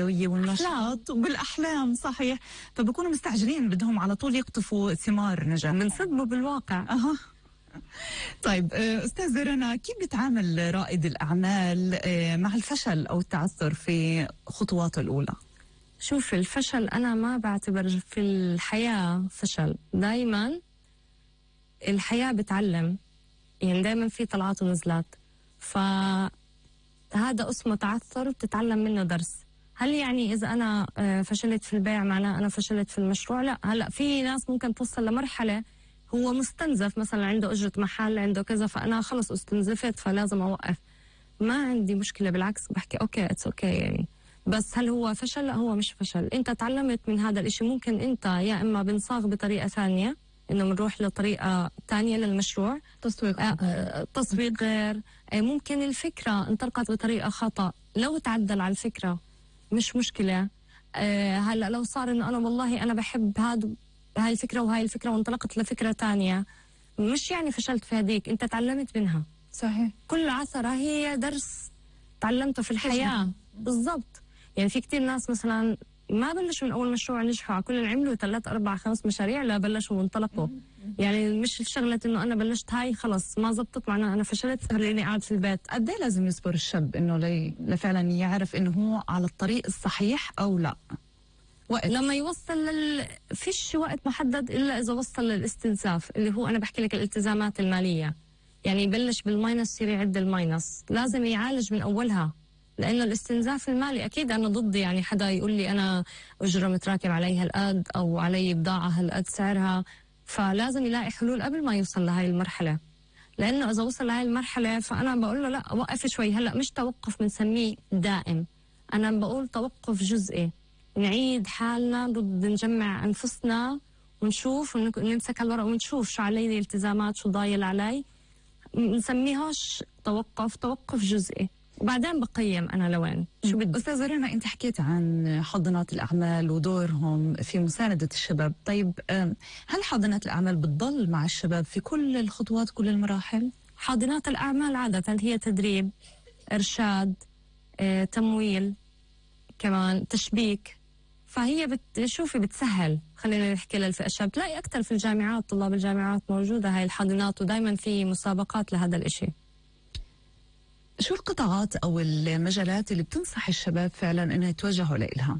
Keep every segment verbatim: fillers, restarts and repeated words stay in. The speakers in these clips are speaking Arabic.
الحيوية والنشاط وبالأحلام. صحيح، فبكونوا مستعجلين بدهم على طول يقطفوا ثمار نجاح، بنصدموا بالواقع. أها. طيب أستاذة رنا، كيف بيتعامل رائد الأعمال مع الفشل أو التعثر في خطواته الأولى؟ شوف، الفشل أنا ما بعتبر في الحياة فشل، دايما الحياة بتعلم، يعني دايما في طلعات ونزلات، فهذا اسمه تعثر بتتعلم منه درس. هل يعني إذا أنا فشلت في البيع معناه أنا فشلت في المشروع؟ لا. هلأ في ناس ممكن توصل لمرحلة هو مستنزف، مثلا عنده أجرة محل، عنده كذا، فأنا خلص استنزفت فلازم أوقف. ما عندي مشكلة، بالعكس بحكي أوكي اتس أوكي يعني. بس هل هو فشل؟ لا، هو مش فشل. انت تعلمت من هذا الاشي. ممكن انت يا اما بنصاغ بطريقة ثانية، انه بنروح لطريقة ثانية للمشروع، تسويق آه تسويق غير، آه ممكن الفكرة انطلقت بطريقة خطأ، لو تعدل على الفكرة مش مشكلة. آه هلا لو صار انه انا والله انا بحب هاد هاي الفكرة وهاي الفكرة وانطلقت لفكرة ثانية، مش يعني فشلت في هذيك، انت تعلمت منها. صحيح، كل عثرة هي درس تعلمته في الحياة. بالضبط. يعني في كتير ناس مثلا ما بلشوا من أول مشروع نجحوا، على كل عملوا ثلاث أربع خمس مشاريع لا بلشوا وانطلقوا. يعني مش شغلة إنه أنا بلشت هاي خلص ما زبطت معناها أنا فشلت خليني قاعد في البيت. قد ايه لازم يصبر الشاب إنه لي لفعلا يعرف إنه هو على الطريق الصحيح أو لا؟ وقت لما يوصل لل فيش وقت محدد إلا إذا وصل للاستنزاف، اللي هو أنا بحكي لك الالتزامات المالية. يعني يبلش بالماينس يصير يعد الماينس، لازم يعالج من أولها، لأنه الاستنزاف المالي أكيد أنا ضدي. يعني حدا يقول لي أنا أجرة متراكم علي هالقد أو علي بضاعة هالقد سعرها، فلازم يلاقي حلول قبل ما يوصل لهاي المرحلة. لأنه إذا وصل لهاي المرحلة فأنا بقول له لا وقف شوي. هلأ مش توقف بنسميه دائم، أنا بقول توقف جزئي، نعيد حالنا، بدنا نجمع أنفسنا ونشوف ونمسك هالورق ونشوف شو علي التزامات، شو ضايل علي، نسميهاش توقف، توقف جزئي، وبعدين بقيم أنا لوين شو بدي. أستاذة رنا، أنت حكيت عن حاضنات الأعمال ودورهم في مساندة الشباب. طيب هل حاضنات الأعمال بتضل مع الشباب في كل الخطوات كل المراحل؟ حاضنات الأعمال عادة هي تدريب، إرشاد، اه، تمويل، كمان تشبيك. فهي بتشوفي بتسهل. خلينا نحكي للفئة الشاب، تلاقي أكثر في الجامعات، طلاب الجامعات موجودة هاي الحاضنات، ودايما في مسابقات لهذا الإشي. شو القطاعات أو المجالات اللي بتنصح الشباب فعلا إنه يتوجهوا لإلها؟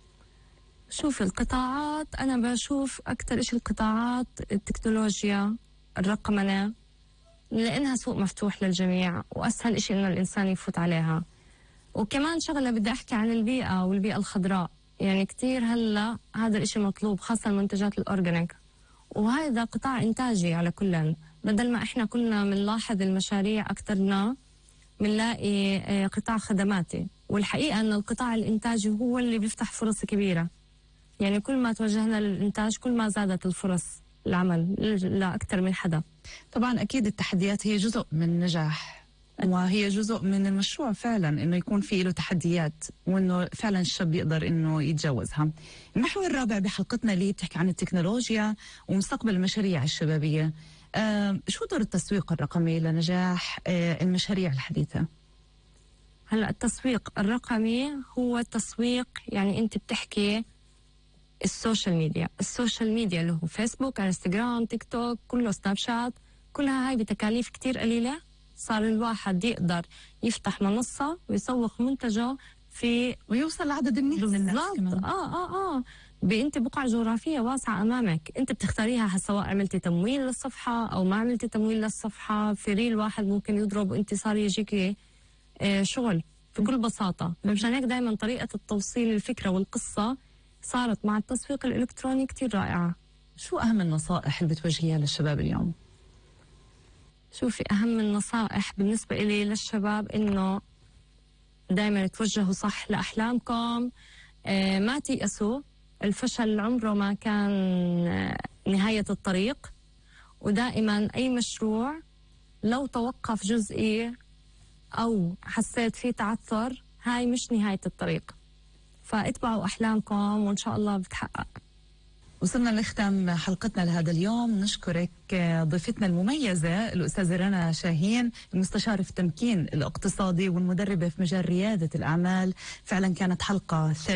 شوف القطاعات، أنا بشوف أكثر إشي القطاعات التكنولوجيا، الرقمنة، لأنها سوق مفتوح للجميع وأسهل إشي إنه الإنسان يفوت عليها. وكمان شغلة بدي أحكي عن البيئة والبيئة الخضراء. يعني كتير هلا هذا الإشي مطلوب، خاصة المنتجات الأورجانيك، وهذا قطاع إنتاجي على كلن. بدل ما إحنا كلنا بنلاحظ المشاريع أكترنا بنلاقي قطاع خدماتي، والحقيقة أن القطاع الإنتاجي هو اللي بيفتح فرص كبيرة. يعني كل ما توجهنا للإنتاج كل ما زادت الفرص العمل لأكثر من حدا. طبعا أكيد التحديات هي جزء من النجاح، وهي جزء من المشروع فعلا، إنه يكون في له تحديات وإنه فعلا الشاب يقدر إنه يتجاوزها. المحور الرابع بحلقتنا اللي بتحكي عن التكنولوجيا ومستقبل المشاريع الشبابية. آه شو دور التسويق الرقمي لنجاح آه المشاريع الحديثة؟ هلا التسويق الرقمي هو التسويق، يعني أنت بتحكي السوشيال ميديا، السوشيال ميديا اللي هو فيسبوك، انستغرام، تيك توك، كله سناب شات، كلها هاي بتكاليف كتير قليلة. صار الواحد يقدر يفتح منصة ويسوق منتجه في ويوصل لعدد من الناس كمان. اه اه اه انت بقعة جغرافية واسعة امامك، انت بتختاريها سواء عملتي تمويل للصفحة او ما عملتي تمويل للصفحة. في ريل واحد ممكن يضرب وانت صار يجيكي آه شغل بكل بساطة. فمشان هيك دائما طريقة التوصيل الفكرة والقصة صارت مع التسويق الإلكتروني كتير رائعة. شو أهم النصائح اللي بتوجهيها للشباب اليوم؟ شوفي، أهم النصائح بالنسبة إلي للشباب إنه دائما توجهوا صح لأحلامكم، آه ما تيأسوا، الفشل عمره ما كان آه نهاية الطريق، ودائما أي مشروع لو توقف جزئي أو حسيت فيه تعثر هاي مش نهاية الطريق، فاتبعوا أحلامكم وإن شاء الله بتحقق. وصلنا لختام حلقتنا لهذا اليوم. نشكرك ضيفتنا المميزة الأستاذة رنا شاهين، المستشارة في التمكين الاقتصادي والمدربة في مجال ريادة الأعمال. فعلا كانت حلقة